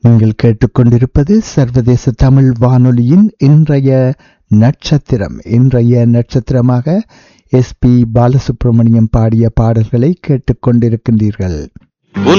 நீங்கள் கேட்டுக்கொண்டிருப்பது சர்வதேச தமிழ் வானொலியின் இன்றைய நட்சத்திரம். இன்றைய நட்சத்திரமாக SP பாலசுப்ரமணியம் பாடிய பாடல்களை கேட்டுக்கொண்டிருக்கின்றீர்கள்.